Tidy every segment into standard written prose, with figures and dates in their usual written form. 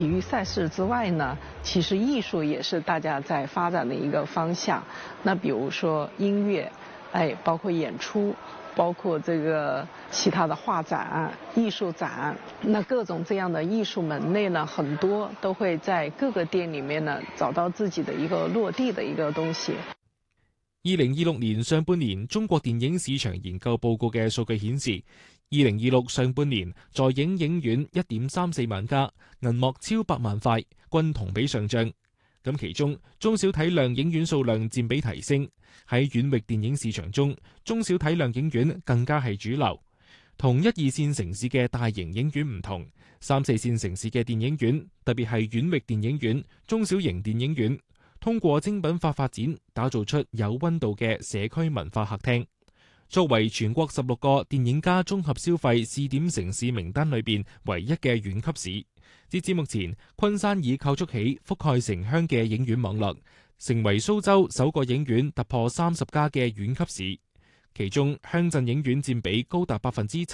体育赛事之外呢，其实艺术也是大家在发展的一个方向。那比如说音乐，包括演出，包括这个其他的画展、艺术展，那各种这样的艺术门类呢，很多都会在各个店里面呢找到自己的一个落地的一個東西。 2026年上半年中國電影市場研究報告嘅數據顯示，2026上半年在影影院 1.34 萬家，銀幕超100萬塊，均同比上漲。咁其中中小體量影院數量佔比提升，喺院域電影市場中，中小體量影院更加係主流。同1、2線城市嘅大型影院唔同，3、4線城市嘅電影院，特別係院域電影院、中小型電影院，通過精品化發展，打造出有溫度嘅社區文化客廳。作為全國16個電影加綜合消費試點城市名單裏邊唯一嘅縣級市，截至目前，昆山已構築起覆蓋城鄉嘅影院網絡，成為蘇州首個影院突破30家嘅縣級市。其中鄉鎮影院佔比高達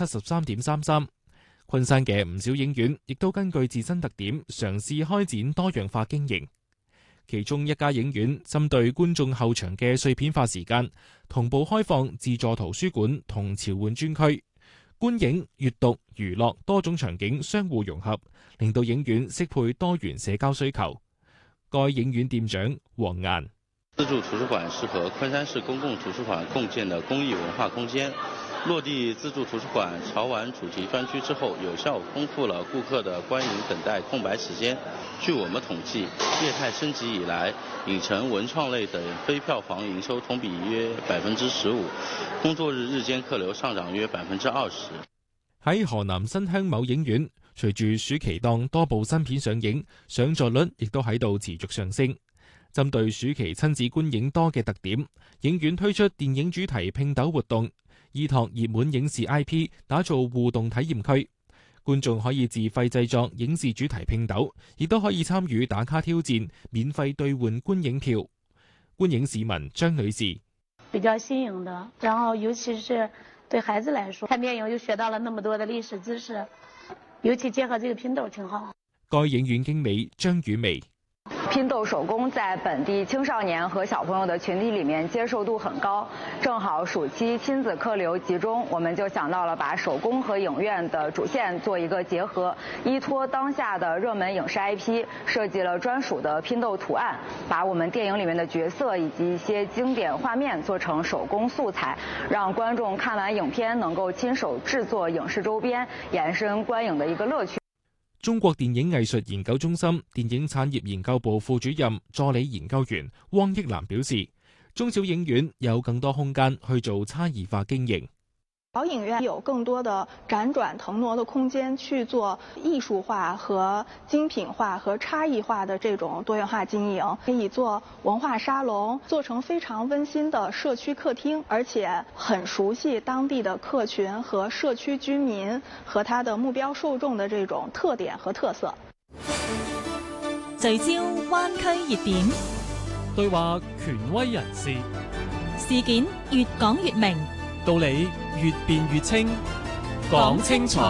73.33%。昆山嘅唔少影院亦都根據自身特點嘗試開展多樣化經營。其中一家影院針對觀眾後場嘅碎片化時間，同步開放自助圖書館同召喚專區，觀影、閱讀、娛樂多種場景相互融合，令到影院適配多元社交需求。該影院店長黃岩： 自助圖書館是和昆山市公共圖書館共建的公益文化空間。落地自助圖書館潮玩主題專區之後，有效豐富了顧客的觀影等待空白時間。據我們統計，業態升級以來，影城、文創類等非票房營收同比約15%，工作日日間客流上漲約20%。 喺河南新鄉某影院，隨住暑期檔多部新片上映，上座率亦都喺度持續上升。針對暑期親子觀影多嘅特點，影院推出電影主題拼斗活動，依託熱門影視 IP 打造互動體驗區，觀眾可以自費製作影視主題拼斗，亦都可以參與打卡挑戰，免費兌換觀影票。觀影市民張女士： 比較新穎的，然後尤其是對孩子來說，看電影又學到了那麼多的歷史知識，尤其結合這個拼斗挺好。 該影院經理張雨薇： 拼斗手工在本地青少年和小朋友的群體裡面接受度很高，正好暑期親子客流集中，我們就想到了把手工和影院的主線做一個結合，依託當下的熱門影視 IP， 設計了專屬的拼斗圖案，把我們電影裡面的角色以及一些經典畫面做成手工素材，讓觀眾看完影片能夠親手製作影視周邊，延伸觀影的一個樂趣。 中國電影藝術研究中心電影產業研究部副主任助理研究員汪益南表示，中小影院有更多空間去做差異化經營。 小影院有更多的輾轉騰挪的空間去做藝術化和精品化和差異化的這種多元化經營，可以做文化沙龍，做成非常溫馨的社區客廳，而且很熟悉當地的客群和社區居民和他的目標受眾的這種特點和特色。 聚焦灣區熱點， 對話權威人士， 事件越講越明， 道理越辯越清，講清楚。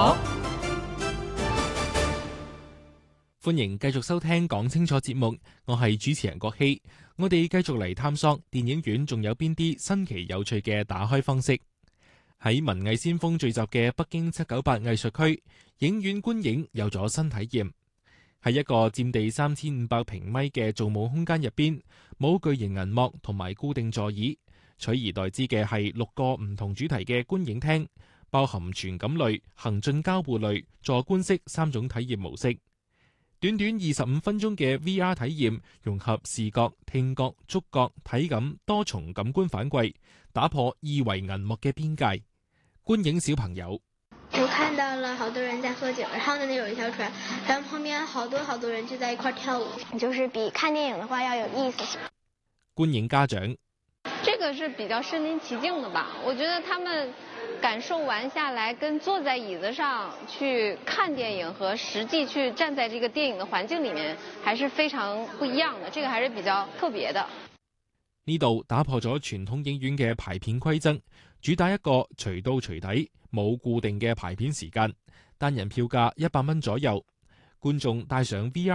歡迎繼續收聽講清楚節目，我係主持人郭希。我哋繼續嚟探索電影院仲有邊啲新奇有趣嘅打開方式。喺文藝先鋒聚集嘅北京798藝術區，影院觀影有咗新體驗。喺一個佔地3500平米嘅造夢空間入邊，冇巨型銀幕同埋固定座椅，取而代之嘅係6個唔同主題嘅觀影廳，包含傳感類、行進交互類、坐觀式3種體驗模式。短短25分鐘嘅 VR 體驗，融合視覺、聽覺、觸覺、體感多重感官反饋，打破二維銀幕嘅邊界。觀影小朋友： 我看到了好多人在喝酒，然後呢有一條船，然後旁邊好多人就在一塊跳舞，就是比看電影的話要有意思。 觀影家長： 這個是比較身臨其境的吧，我覺得他們感受完下來，跟坐在椅子上去看電影和實際去站在這個電影的環境裡面，還是非常不一樣的，這個還是比較特別的。 呢度打破咗傳統影院嘅排片規則，主打一個隨到隨睇，冇固定嘅排片時間，單人票價100蚊左右。 觀眾戴上 VR